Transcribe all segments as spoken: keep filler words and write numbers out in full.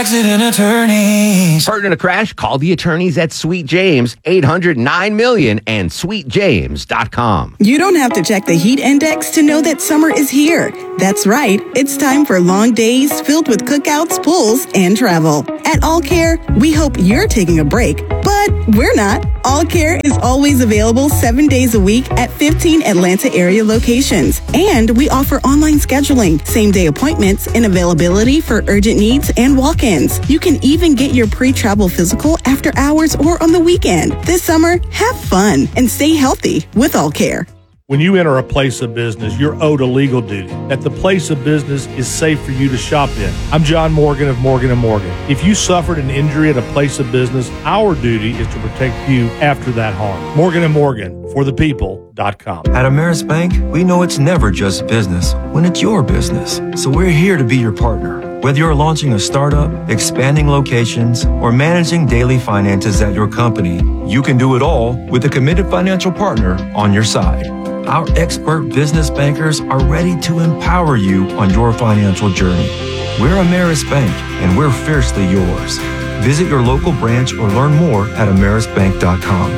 Accident attorneys. Hurt in a crash? Call the attorneys at Sweet James, eight hundred nine million and sweet james dot com. You don't have to check the heat index to know that summer is here. That's right. It's time for long days filled with cookouts, pools, and travel. At All Care, we hope you're taking a break, but we're not. All Care is always available seven days a week at fifteen Atlanta area locations. And we offer online scheduling, same-day appointments, and availability for urgent needs and walk-ins. You can even get your pre-travel physical after hours or on the weekend. This summer, have fun and stay healthy with All Care. When you enter a place of business, you're owed a legal duty that the place of business is safe for you to shop in. I'm John Morgan of Morgan and Morgan. If you suffered an injury at a place of business, our duty is to protect you after that harm. Morgan and Morgan, for the people dot com. At Ameris Bank, we know it's never just business when it's your business. So we're here to be your partner. Whether you're launching a startup, expanding locations, or managing daily finances at your company, you can do it all with a committed financial partner on your side. Our expert business bankers are ready to empower you on your financial journey. We're Ameris Bank, and we're fiercely yours. Visit your local branch or learn more at ameris bank dot com.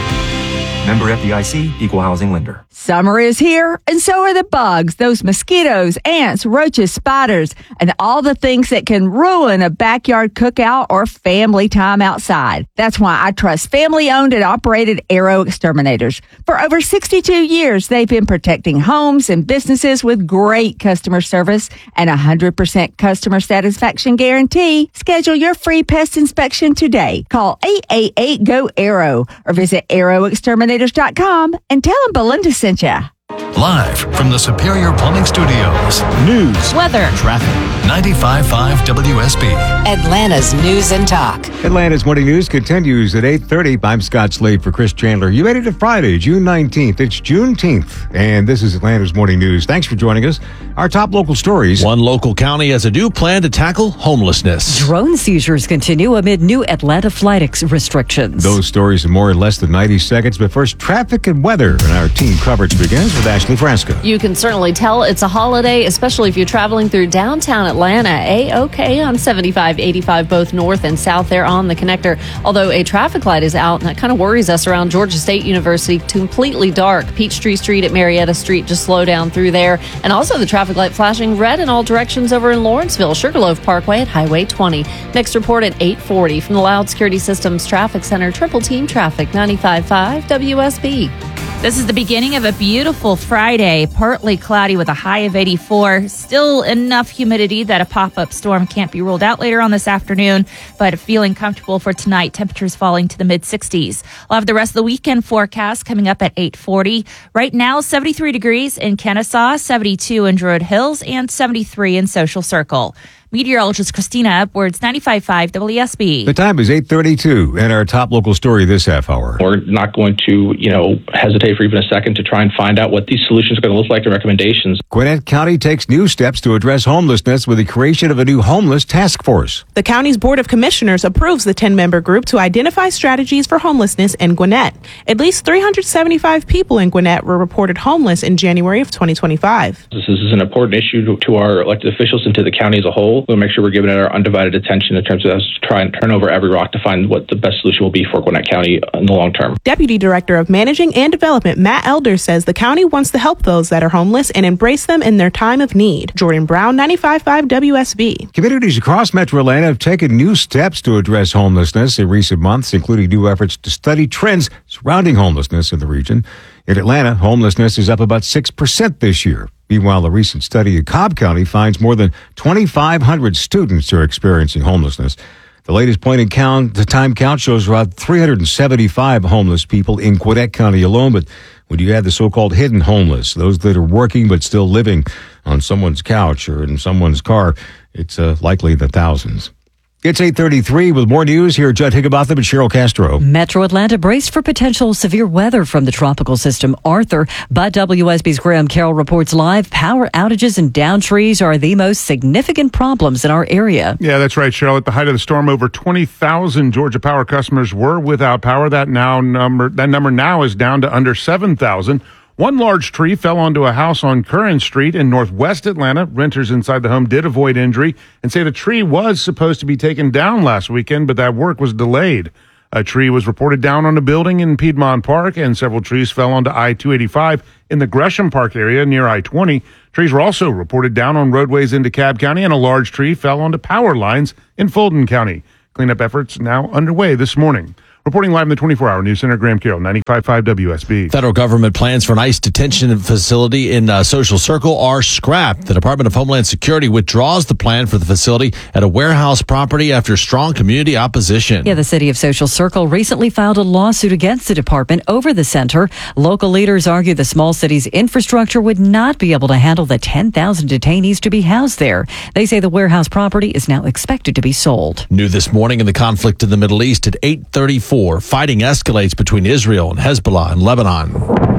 Member F D I C, Equal Housing Lender. Summer is here, and so are the bugs, those mosquitoes, ants, roaches, spiders, and all the things that can ruin a backyard cookout or family time outside. That's why I trust family-owned and operated Arrow Exterminators. For over sixty-two years, they've been protecting homes and businesses with great customer service and a one hundred percent customer satisfaction guarantee. Schedule your free pest inspection today. Call eight eight eight, G O, ARROW or visit arrow exterminators dot com and tell them Belinda sent you. Live from the Superior Plumbing Studios. News, weather, traffic. ninety-five point five W S B. Atlanta's News and Talk. Atlanta's Morning News continues at eight thirty. I'm Scott Slade for Chris Chandler. You made it to Friday, June nineteenth. It's Juneteenth, and this is Atlanta's Morning News. Thanks for joining us. Our top local stories. One local county has a new plan to tackle homelessness. Drone seizures continue amid new Atlanta flight ex- restrictions. Those stories and more in less than ninety seconds. But first, traffic and weather. And our team coverage begins with Ashley Frasca. You can certainly tell it's a holiday, especially if you're traveling through downtown Atlanta. A-OK on seventy-five, eighty-five, both north and south there on the connector. Although a traffic light is out, and that kind of worries us around Georgia State University. Completely dark. Peachtree Street at Marietta Street, just slow down through there. And also the traffic light flashing red in all directions over in Lawrenceville, Sugarloaf Parkway at Highway twenty. Next report at eight forty from the Loud Security Systems Traffic Center. Triple Team Traffic, ninety-five point five W S B. This is the beginning of a beautiful Friday, partly cloudy with a high of eighty-four. Still enough humidity that a pop-up storm can't be ruled out later on this afternoon, but feeling comfortable for tonight. Temperatures falling to the mid-sixties. We'll have the rest of the weekend forecast coming up at eight forty. Right now, seventy-three degrees in Kennesaw, seventy-two in Druid Hills, and seventy-three in Social Circle. Meteorologist Christina Upwards, ninety-five point five W S B. The time is eight thirty-two, and our top local story this half hour. We're not going to, you know, hesitate for even a second to try and find out what these solutions are going to look like and recommendations. Gwinnett County takes new steps to address homelessness with the creation of a new homeless task force. The county's Board of Commissioners approves the ten-member group to identify strategies for homelessness in Gwinnett. At least three hundred seventy-five people in Gwinnett were reported homeless in January of twenty twenty-five. This is an important issue to, to our elected officials and to the county as a whole. We'll make sure we're giving it our undivided attention in terms of us to try and turn over every rock to find what the best solution will be for Gwinnett County in the long term. Deputy Director of Managing and Development Matt Elder says the county wants to help those that are homeless and embrace them in their time of need. Jordan Brown, ninety-five point five W S B. Communities across Metro Atlanta have taken new steps to address homelessness in recent months, including new efforts to study trends surrounding homelessness in the region. In Atlanta, homelessness is up about six percent this year. Meanwhile, a recent study in Cobb County finds more than twenty-five hundred students are experiencing homelessness. The latest point in count, the time count shows around three hundred seventy-five homeless people in Gwinnett County alone. But when you add the so-called hidden homeless, those that are working but still living on someone's couch or in someone's car, it's uh, likely the thousands. It's eight thirty-three with more news. Here, Judd Higginbotham and Cheryl Castro. Metro Atlanta braced for potential severe weather from the tropical system Arthur. But W S B's Graham Carroll reports live power outages and down trees are the most significant problems in our area. Yeah, that's right, Cheryl. At the height of the storm, over twenty thousand Georgia Power customers were without power. That now number that number now is down to under seven thousand. One large tree fell onto a house on Curran Street in northwest Atlanta. Renters inside the home did avoid injury and say the tree was supposed to be taken down last weekend, but that work was delayed. A tree was reported down on a building in Piedmont Park, and several trees fell onto I two eighty-five in the Gresham Park area near I twenty. Trees were also reported down on roadways into Cobb County, and a large tree fell onto power lines in Fulton County. Cleanup efforts now underway this morning. Reporting live in the twenty-four hour News Center, Graham Carroll, ninety-five point five W S B. Federal government plans for an ICE detention facility in uh, Social Circle are scrapped. The Department of Homeland Security withdraws the plan for the facility at a warehouse property after strong community opposition. Yeah, the city of Social Circle recently filed a lawsuit against the department over the center. Local leaders argue the small city's infrastructure would not be able to handle the ten thousand detainees to be housed there. They say the warehouse property is now expected to be sold. New this morning in the conflict in the Middle East at eight thirty-four. Fighting escalates between Israel and Hezbollah in Lebanon.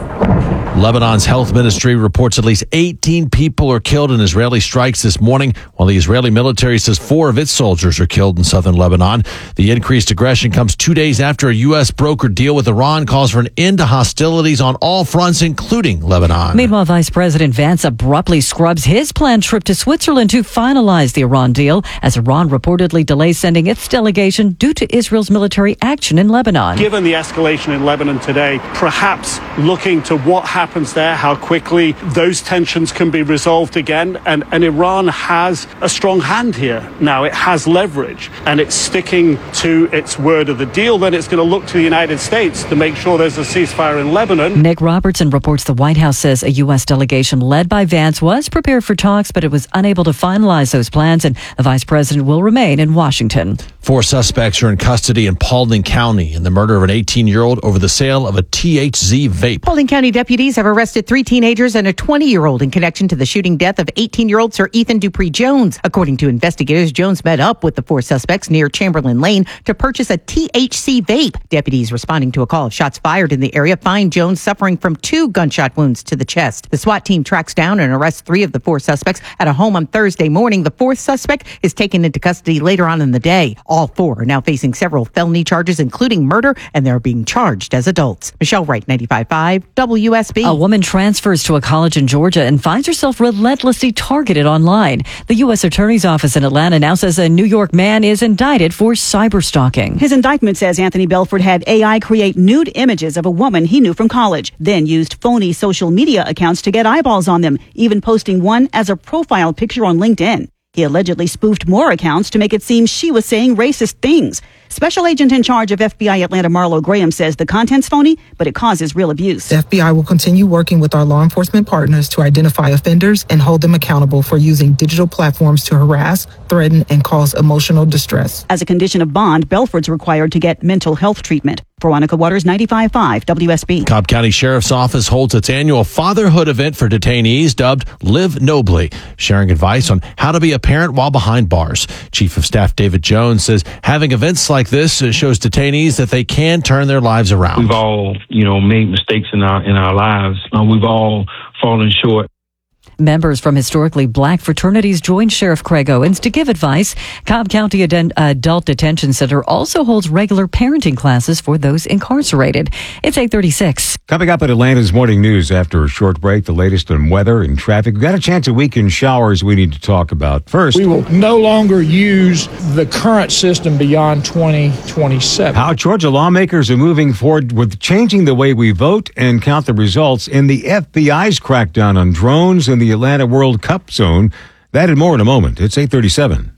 Lebanon's health ministry reports at least eighteen people are killed in Israeli strikes this morning, while the Israeli military says four of its soldiers are killed in southern Lebanon. The increased aggression comes two days after a U S brokered deal with Iran calls for an end to hostilities on all fronts, including Lebanon. Meanwhile, Vice President Vance abruptly scrubs his planned trip to Switzerland to finalize the Iran deal, as Iran reportedly delays sending its delegation due to Israel's military action in Lebanon. Given the escalation in Lebanon today, perhaps looking to what happens there, how quickly those tensions can be resolved again. And, and Iran has a strong hand here now. It has leverage, and it's sticking to its word of the deal. Then it's going to look to the United States to make sure there's a ceasefire in Lebanon. Nick Robertson reports the White House says a U S delegation led by Vance was prepared for talks, but it was unable to finalize those plans, and the vice president will remain in Washington. Four suspects are in custody in Paulding County in the murder of an eighteen-year-old over the sale of a T H C vape. Paulding County deputies have arrested three teenagers and a twenty-year-old in connection to the shooting death of eighteen-year-old Sir Ethan Dupree Jones. According to investigators, Jones met up with the four suspects near Chamberlain Lane to purchase a T H C vape. Deputies responding to a call of shots fired in the area find Jones suffering from two gunshot wounds to the chest. The SWAT team tracks down and arrests three of the four suspects at a home on Thursday morning. The fourth suspect is taken into custody later on in the day. All four are now facing several felony charges, including murder, and they're being charged as adults. Michelle Wright, ninety-five point five W S B. A woman transfers to a college in Georgia and finds herself relentlessly targeted online. The U S Attorney's Office in Atlanta now says a New York man is indicted for cyberstalking. His indictment says Anthony Belford had A I create nude images of a woman he knew from college, then used phony social media accounts to get eyeballs on them, even posting one as a profile picture on LinkedIn. He allegedly spoofed more accounts to make it seem she was saying racist things. Special agent in charge of F B I Atlanta, Marlo Graham, says the content's phony, but it causes real abuse. The F B I will continue working with our law enforcement partners to identify offenders and hold them accountable for using digital platforms to harass, threaten, and cause emotional distress. As a condition of bond, Belford's required to get mental health treatment. Veronica Waters, ninety-five point five W S B. Cobb County Sheriff's Office holds its annual fatherhood event for detainees dubbed Live Nobly, sharing advice on how to be a parent while behind bars. Chief of Staff David Jones says having events like this shows detainees that they can turn their lives around. We've all, you know, made mistakes in our in our lives. Uh, we've all fallen short. Members from historically black fraternities joined Sheriff Craig Owens to give advice. Cobb County Ad- Adult Detention Center also holds regular parenting classes for those incarcerated. It's eight thirty-six. Coming up at Atlanta's Morning News after a short break, the latest on weather and traffic. We've got a chance of weekend showers we need to talk about. First, we will no longer use the current system beyond twenty twenty-seven. How Georgia lawmakers are moving forward with changing the way we vote and count the results in the F B I's crackdown on drones in the Atlanta World Cup zone. That and more in a moment. It's eight thirty-seven.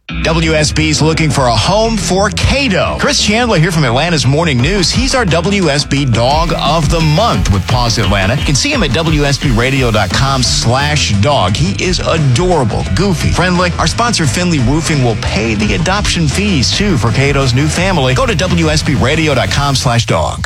W S B's looking for a home for Cato. Chris Chandler here from Atlanta's Morning News. He's our W S B Dog of the Month with Paws Atlanta. You can see him at W S B radio dot com slash dog. He is adorable, goofy, friendly. Our sponsor, Finley Roofing, will pay the adoption fees, too, for Cato's new family. Go to W S B radio dot com slash dog.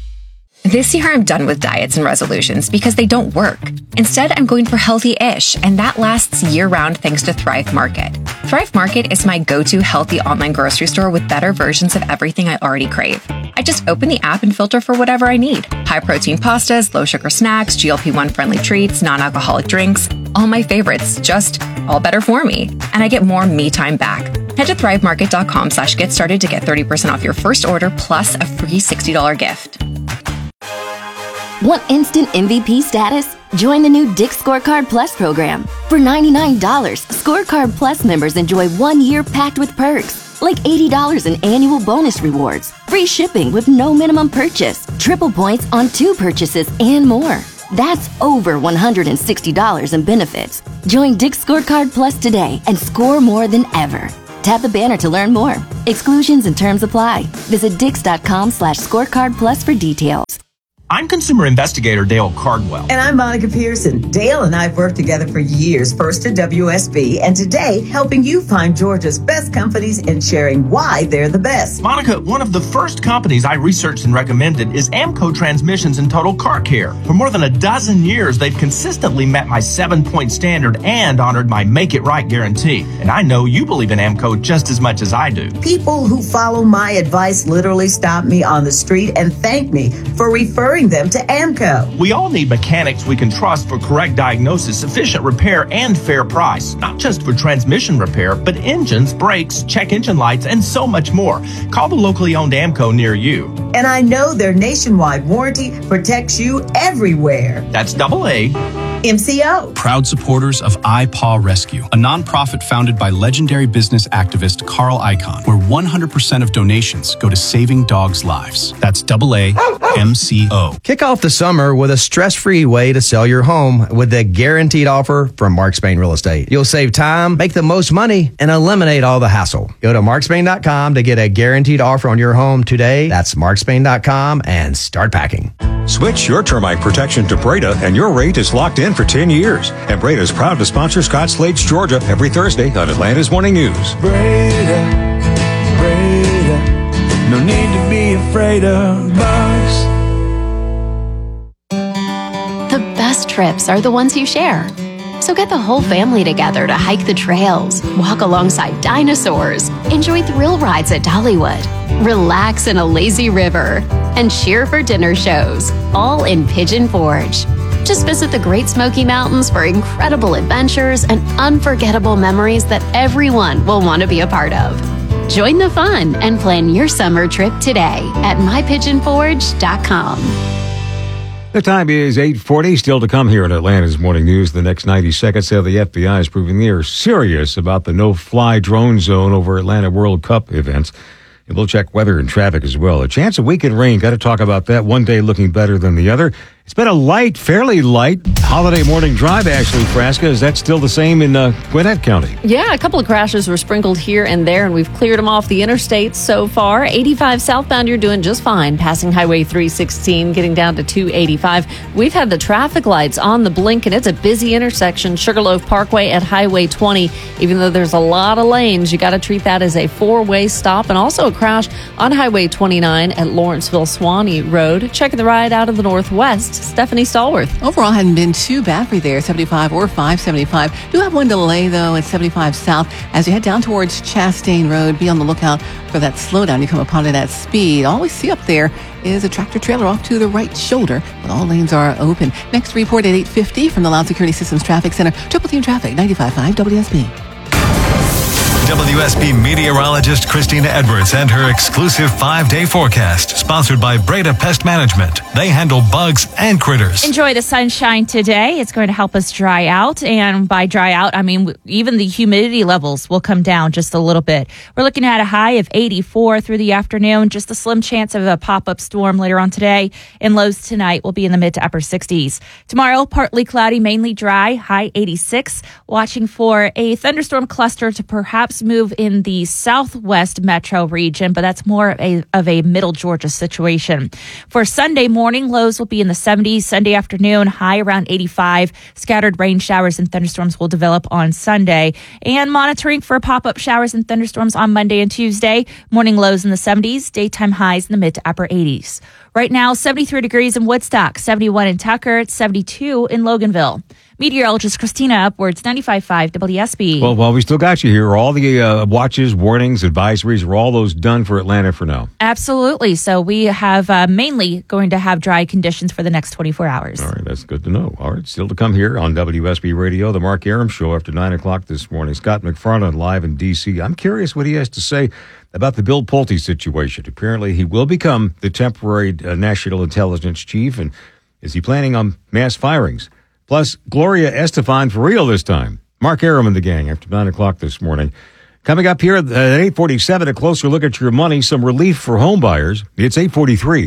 This year, I'm done with diets and resolutions because they don't work. Instead, I'm going for healthy-ish, and that lasts year-round thanks to Thrive Market. Thrive Market is my go-to healthy online grocery store with better versions of everything I already crave. I just open the app and filter for whatever I need. High-protein pastas, low-sugar snacks, G L P one friendly treats, non-alcoholic drinks, all my favorites, just all better for me. And I get more me time back. Head to thrive market dot com slash get started to get thirty percent off your first order plus a free sixty dollars gift. Want instant M V P status? Join the new Dick's Scorecard Plus program. For ninety-nine dollars, Scorecard Plus members enjoy one year packed with perks, like eighty dollars in annual bonus rewards, free shipping with no minimum purchase, triple points on two purchases, and more. That's over one hundred sixty dollars in benefits. Join Dick's Scorecard Plus today and score more than ever. Tap the banner to learn more. Exclusions and terms apply. Visit dix.com slash scorecard plus for details. I'm consumer investigator Dale Cardwell. And I'm Monica Pearson. Dale and I have worked together for years, first at W S B, and today helping you find Georgia's best companies and sharing why they're the best. Monica, one of the first companies I researched and recommended is Amco Transmissions and Total Car Care. For more than a dozen years, they've consistently met my seven-point standard and honored my Make It Right guarantee. And I know you believe in Amco just as much as I do. People who follow my advice literally stop me on the street and thank me for referring them to Amco. We all need mechanics we can trust for correct diagnosis, efficient repair, and fair price. Not just for transmission repair, but engines, brakes, check engine lights, and so much more. Call the locally owned Amco near you. And I know their nationwide warranty protects you everywhere. That's double A. M C O. Proud supporters of iPaw Rescue, a nonprofit founded by legendary business activist Carl Icahn, where one hundred percent of donations go to saving dogs' lives. That's double A M C O. Kick off the summer with a stress-free way to sell your home with the guaranteed offer from Mark Spain Real Estate. You'll save time, make the most money, and eliminate all the hassle. Go to mark spain dot com to get a guaranteed offer on your home today. That's mark spain dot com and start packing. Switch your termite protection to Breda and your rate is locked in for ten years. And Breda is proud to sponsor Scott Slade's Georgia every Thursday on Atlanta's Morning News. Breda, Breda, no need to be afraid of bugs. The best trips are the ones you share. So get the whole family together to hike the trails, walk alongside dinosaurs, enjoy thrill rides at Dollywood, relax in a lazy river, and cheer for dinner shows, all in Pigeon Forge. Just visit the Great Smoky Mountains for incredible adventures and unforgettable memories that everyone will want to be a part of. Join the fun and plan your summer trip today at my pigeon forge dot com. The time is eight forty, still to come here in Atlanta's Morning News. The next ninety seconds, how the F B I is proving they are serious about the no-fly drone zone over Atlanta World Cup events. And we'll check weather and traffic as well. A chance of weekend rain. Got to talk about that. One day looking better than the other. It's been a light, fairly light holiday morning drive, Ashley Frasca. Is that still the same in uh, Gwinnett County? Yeah, a couple of crashes were sprinkled here and there, and we've cleared them off the interstates so far. eighty-five southbound, you're doing just fine. Passing Highway three sixteen, getting down to two eighty-five. We've had the traffic lights on the blink, and it's a busy intersection. Sugarloaf Parkway at Highway twenty. Even though there's a lot of lanes, you got to treat that as a four-way stop. And also a crash on Highway twenty-nine at Lawrenceville-Swanee Road. Checking the ride out of the northwest. Stephanie Stallworth. Overall, hadn't been too bad for you there, seventy-five or five seventy-five. Do have one delay, though, at seventy-five South. As you head down towards Chastain Road, be on the lookout for that slowdown. You come upon it at speed. All we see up there is a tractor trailer off to the right shoulder, but all lanes are open. Next report at eight fifty from the Loud Security Systems Traffic Center. Triple Team Traffic, ninety-five point five W S B. W S B meteorologist Christina Edwards and her exclusive five-day forecast, sponsored by Breda Pest Management. They handle bugs and critters. Enjoy the sunshine today. It's going to help us dry out. And by dry out, I mean even the humidity levels will come down just a little bit. We're looking at a high of eighty-four through the afternoon. Just a slim chance of a pop-up storm later on today. And lows tonight will be in the mid to upper sixties. Tomorrow, partly cloudy, mainly dry, high eighty-six. Watching for a thunderstorm cluster to perhaps move in the southwest metro region, but that's more of a, of a middle Georgia situation. For Sunday morning, lows will be in the seventies. Sunday afternoon, high around eighty-five. Scattered rain showers and thunderstorms will develop on Sunday. And monitoring for pop-up showers and thunderstorms on Monday and Tuesday. Morning lows in the seventies, daytime highs in the mid to upper eighties. Right now, seventy-three degrees in Woodstock, seventy-one in Tucker, seventy-two in Loganville. Meteorologist Christina Upwards, ninety-five point five W S B. Well, while we still got you here, all the uh, watches, warnings, advisories, are all those done for Atlanta for now? Absolutely. So we have uh, mainly going to have dry conditions for the next twenty-four hours. All right, that's good to know. All right, still to come here on W S B Radio, the Mark Arum Show after nine o'clock this morning. Scott McFarland live in D C. I'm curious what he has to say about the Bill Pulte situation. Apparently, he will become the temporary uh, National Intelligence Chief, and Is he planning on mass firings? Plus, Gloria Estefan for real this time. Mark Aram and the gang after nine o'clock this morning. Coming up here at eight forty-seven, a closer look at your money, some relief for home buyers. It's eight forty-three.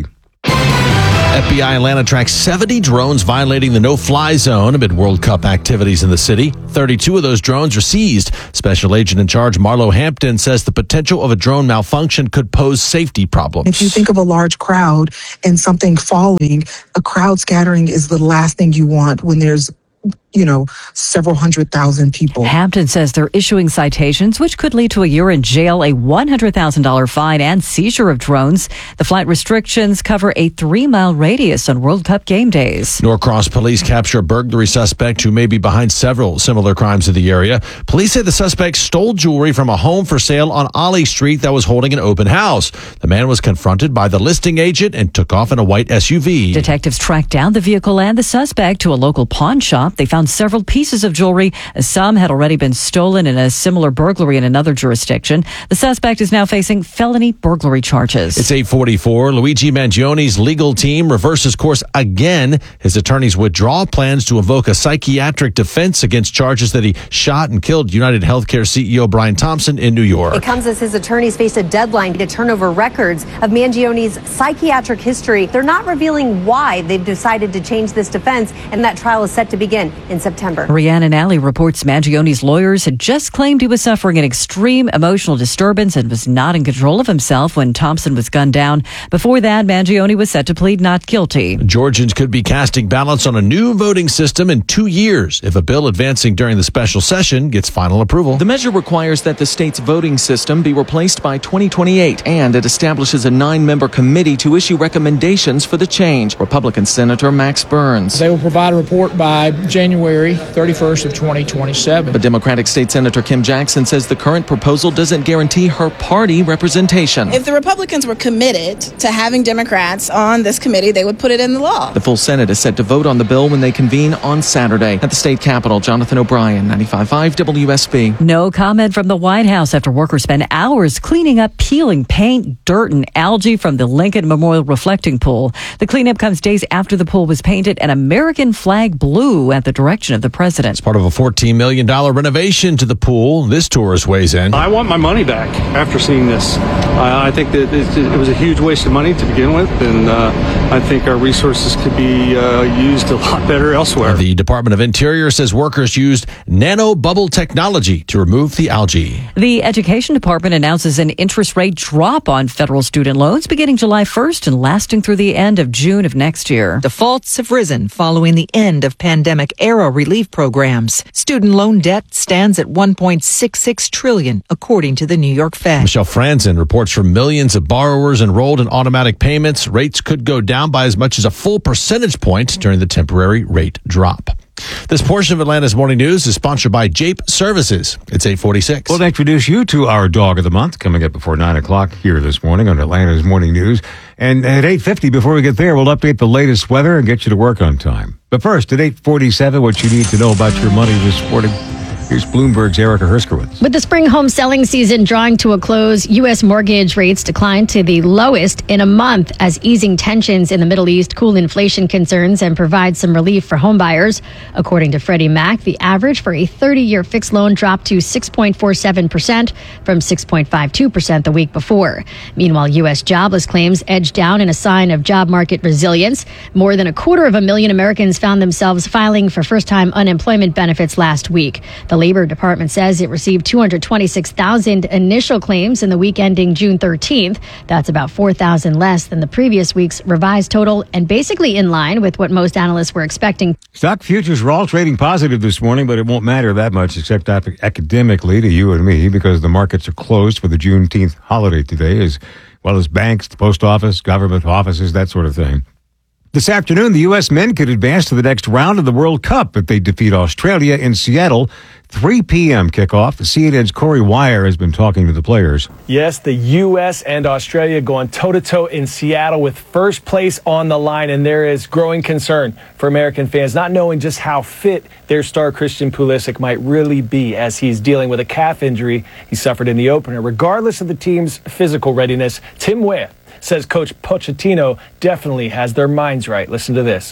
F B I Atlanta tracks seventy drones violating the no-fly zone amid World Cup activities in the city. thirty-two of those drones are seized. Special Agent in charge Marlo Hampton says the potential of a drone malfunction could pose safety problems. If you think of a large crowd and something falling, a crowd scattering is the last thing you want when there's, you know, several hundred thousand people. Hampton says they're issuing citations, which could lead to a year in jail, a one hundred thousand dollars fine, and seizure of drones. The flight restrictions cover a three-mile radius on World Cup game days. Norcross police capture a burglary suspect who may be behind several similar crimes in the area. Police say the suspect stole jewelry from a home for sale on Ollie Street that was holding an open house. The man was confronted by the listing agent and took off in a white S U V. Detectives tracked down the vehicle and the suspect to a local pawn shop. They found several pieces of jewelry. Some had already been stolen in a similar burglary in another jurisdiction. The suspect is now facing felony burglary charges. It's eight forty-four. Luigi Mangioni's legal team reverses course again. His attorneys withdraw plans to invoke a psychiatric defense against charges that he shot and killed United Healthcare C E O Brian Thompson in New York. It comes as his attorneys face a deadline to turn over records of Mangioni's psychiatric history. They're not revealing why they've decided to change this defense, and that trial is set to begin in September. Rhiannon Alley reports Mangioni's lawyers had just claimed he was suffering an extreme emotional disturbance and was not in control of himself when Thompson was gunned down. Before that, Mangioni was set to plead not guilty. Georgians could be casting ballots on a new voting system in two years if a bill advancing during the special session gets final approval. The measure requires that the state's voting system be replaced by twenty twenty-eight, and it establishes a nine-member committee to issue recommendations for the change. Republican Senator Max Burns. They will provide a report by January thirty-first of twenty twenty-seven. But Democratic State Senator Kim Jackson says the current proposal doesn't guarantee her party representation. If the Republicans were committed to having Democrats on this committee, they would put it in the law. The full Senate is set to vote on the bill when they convene on Saturday. At the state capitol, Jonathan O'Brien, ninety-five point five W S B. No comment from the White House after workers spent hours cleaning up, peeling paint, dirt, and algae from the Lincoln Memorial Reflecting Pool. The cleanup comes days after the pool was painted an American flag blue at the direction of the president. It's part of a fourteen million dollars renovation to the pool. This tourist weighs in. I want my money back after seeing this. Uh, I think that it was a huge waste of money to begin with, and uh, I think our resources could be uh, used a lot better elsewhere. The Department of Interior says workers used nano bubble technology to remove the algae. The Education Department announces an interest rate drop on federal student loans beginning July first and lasting through the end of June of next year. Defaults have risen following the end of pandemic-era relief programs. Student loan debt stands at one point six six trillion dollars, according to the New York Fed. Michelle Franzen reports from millions of borrowers enrolled in automatic payments. Rates could go down by as much as a full percentage point during the temporary rate drop. This portion of Atlanta's Morning News is sponsored by Jape Services. It's eight forty-six. We'll introduce you to our dog of the month coming up before nine o'clock here this morning on Atlanta's Morning News. And at eight fifty, before we get there, we'll update the latest weather and get you to work on time. But first, at eight forty-seven, what you need to know about your money this morning. Here's Bloomberg's Erica Herskowitz. With the spring home selling season drawing to a close, U S mortgage rates declined to the lowest in a month as easing tensions in the Middle East cool inflation concerns and provide some relief for homebuyers. According to Freddie Mac, the average for a thirty-year fixed loan dropped to six point four seven percent from six point five two percent the week before. Meanwhile, U S jobless claims edged down in a sign of job market resilience. More than a quarter of a million Americans found themselves filing for first-time unemployment benefits last week. The Labor Department says it received two hundred twenty-six thousand initial claims in the week ending June thirteenth. That's about four thousand less than the previous week's revised total and basically in line with what most analysts were expecting. Stock futures were all trading positive this morning, but it won't matter that much except academically to you and me because the markets are closed for the Juneteenth holiday today, as well as banks, the post office, government offices, that sort of thing. This afternoon, the U S men could advance to the next round of the World Cup if they defeat Australia in Seattle. three p.m. kickoff. C N N's Corey Wire has been talking to the players. Yes, the U S and Australia going toe-to-toe in Seattle with first place on the line, and there is growing concern for American fans, not knowing just how fit their star Christian Pulisic might really be as he's dealing with a calf injury he suffered in the opener. Regardless of the team's physical readiness, Tim Weah says Coach Pochettino definitely has their minds right. Listen to this.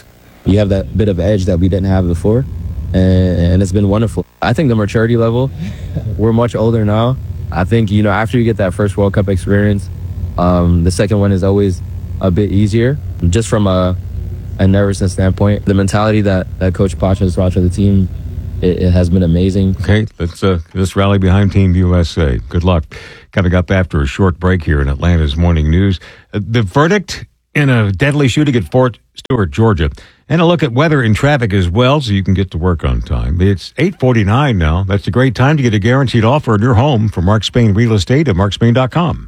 you have that bit of edge that we didn't have before, and, and it's been wonderful. I think the maturity level, we're much older now. I think, you know, after you get that first World Cup experience, um, the second one is always a bit easier, just from a, a nervousness standpoint. The mentality that, that Coach Pacha has brought to the team, it, it has been amazing. Okay, let's, uh, let's rally behind Team U S A. Good luck. Coming up after a short break here in Atlanta's Morning News, uh, the verdict in a deadly shooting at Fort Stewart, Georgia. And a look at weather and traffic as well, so you can get to work on time. It's eight forty-nine now. That's a great time to get a guaranteed offer on your home from Mark Spain Real Estate at mark spain dot com.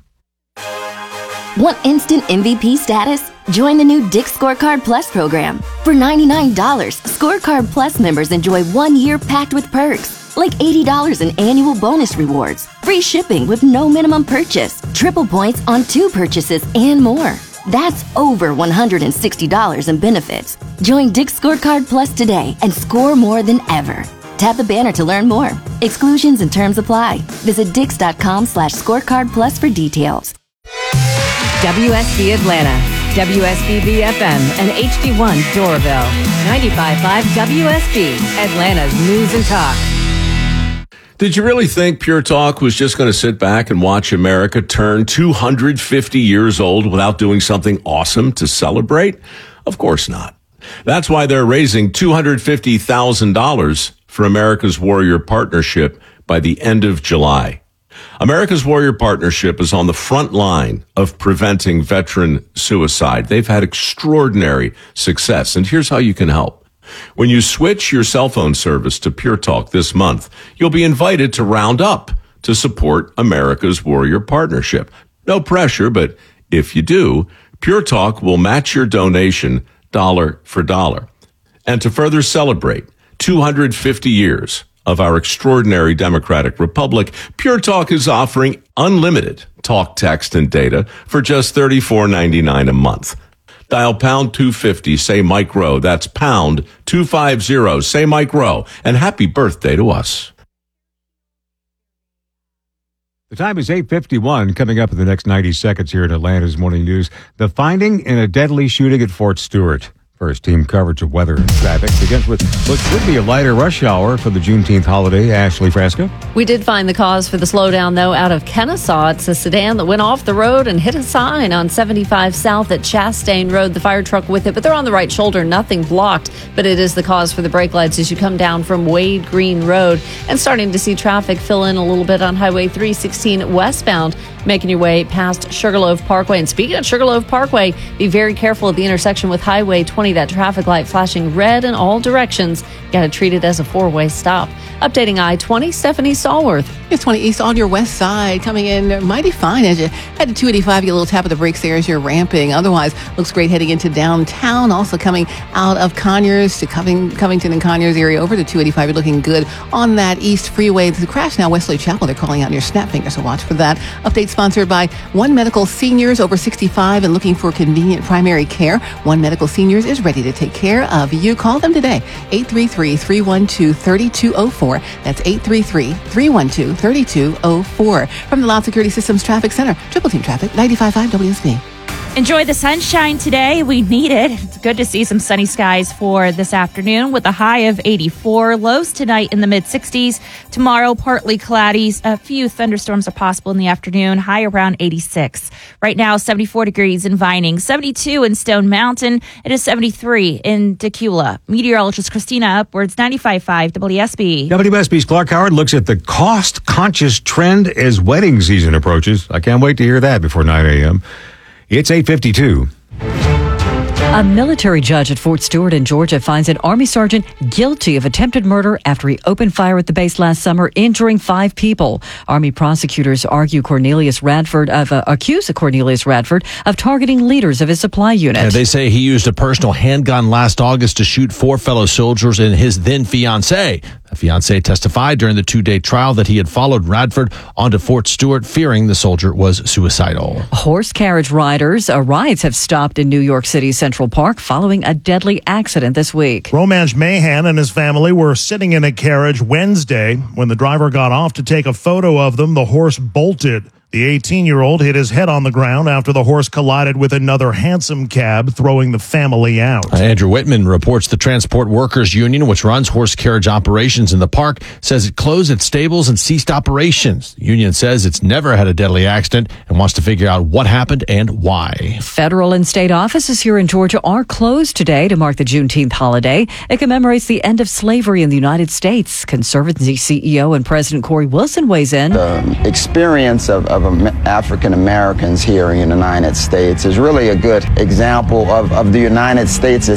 Want instant M V P status? Join the new Dick's Scorecard Plus program. For ninety-nine dollars, Scorecard Plus members enjoy one year packed with perks, like eighty dollars in annual bonus rewards, free shipping with no minimum purchase, triple points on two purchases, and more. That's over one hundred sixty dollars in benefits. Join Dick's Scorecard Plus today and score more than ever. Tap the banner to learn more. Exclusions and terms apply. Visit dix.com slash scorecard plus for details. W S B Atlanta, W S B B F M, and H D one Doraville. ninety-five point five W S B, Atlanta's News and Talk. Did you really think Pure Talk was just going to sit back and watch America turn two hundred fifty years old without doing something awesome to celebrate? Of course not. That's why they're raising two hundred fifty thousand dollars for America's Warrior Partnership by the end of July. America's Warrior Partnership is on the front line of preventing veteran suicide. They've had extraordinary success, and here's how you can help. When you switch your cell phone service to Pure Talk this month, you'll be invited to round up to support America's Warrior Partnership. No pressure, but if you do, Pure Talk will match your donation dollar for dollar. And to further celebrate two hundred fifty years of our extraordinary democratic republic, Pure Talk is offering unlimited talk, text, and data for just thirty-four ninety-nine a month. Dial pound two fifty, say Mike Rowe. That's pound two fifty, say Mike Rowe. And happy birthday to us. The time is eight fifty-one. Coming up in the next ninety seconds here in Atlanta's Morning News, the finding in a deadly shooting at Fort Stewart. First, team coverage of weather and traffic begins with what could be a lighter rush hour for the Juneteenth holiday. Ashley Frasco. We did find the cause for the slowdown, though, out of Kennesaw. It's a sedan that went off the road and hit a sign on seventy-five South at Chastain Road. The fire truck with it, but they're on the right shoulder, nothing blocked. But it is the cause for the brake lights as you come down from Wade Green Road and starting to see traffic fill in a little bit on Highway three sixteen westbound, making your way past Sugarloaf Parkway. And speaking of Sugarloaf Parkway, be very careful at the intersection with Highway twenty. That traffic light flashing red in all directions. Got to treat it as a four-way stop. Updating I twenty, Stephanie Stallworth. It's twenty East on your west side, coming in mighty fine as you head to two eighty-five. You get a little tap of the brakes there as you're ramping. Otherwise, looks great heading into downtown. Also coming out of Conyers to Coving, Covington and Conyers area over to two eighty-five. You're looking good on that East Freeway. The crash now, Wesley Chapel. They're calling out near Snapfinger, so watch for that. Update sponsored by One Medical Seniors over sixty-five and looking for convenient primary care. One Medical Seniors is ready to take care of you. Call them today, eight three three, three one two, three two zero four. That's eight three three, three one two, three two zero four. From the Loud Security Systems Traffic Center, Triple Team Traffic, ninety-five point five W S B. Enjoy the sunshine today. We need it. It's good to see some sunny skies for this afternoon with a high of eighty-four. Lows tonight in the mid sixties. Tomorrow, partly cloudy. A few thunderstorms are possible in the afternoon. High around eighty-six. Right now, seventy-four degrees in Vining, seventy-two in Stone Mountain. It is seventy-three in Tequila. Meteorologist Christina Upwards, ninety-five point five W S B. W S B's Clark Howard looks at the cost-conscious trend as wedding season approaches. I can't wait to hear that before nine a.m. It's eight fifty-two. A military judge at Fort Stewart in Georgia finds an Army sergeant guilty of attempted murder after he opened fire at the base last summer, injuring five people. Army prosecutors argue Cornelius Radford of uh, accuse Cornelius Radford of targeting leaders of his supply unit. Yeah, they say he used a personal handgun last August to shoot four fellow soldiers and his then fiancée. The fiancée testified during the two-day trial that he had followed Radford onto Fort Stewart, fearing the soldier was suicidal. Horse carriage riders, uh, rides have stopped in New York City's Central Park following a deadly accident this week. Romanj Mahan and his family were sitting in a carriage Wednesday. When the driver got off to take a photo of them, the horse bolted. The eighteen-year-old hit his head on the ground after the horse collided with another Hansom cab, throwing the family out. Andrew Whitman reports the Transport Workers Union, which runs horse carriage operations in the park, says it closed its stables and ceased operations. The union says it's never had a deadly accident and wants to figure out what happened and why. Federal and state offices here in Georgia are closed today to mark the Juneteenth holiday. It commemorates the end of slavery in the United States. Conservancy C E O and President Corey Wilson weighs in. The experience of, of African Americans here in the United States is really a good example of, of the United States